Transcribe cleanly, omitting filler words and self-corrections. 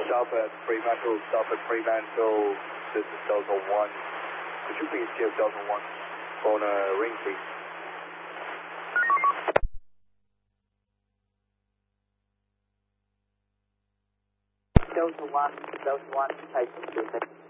Southwest Fremantle, this is Delta 1. Could you please give Delta 1 phone a ring, please? Delta 1, type 2.